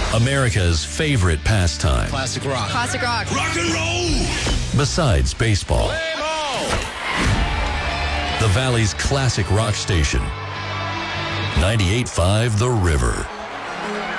America's favorite pastime. Classic rock. Classic rock. Rock and roll. Besides baseball. The Valley's classic rock station. 98.5 The River.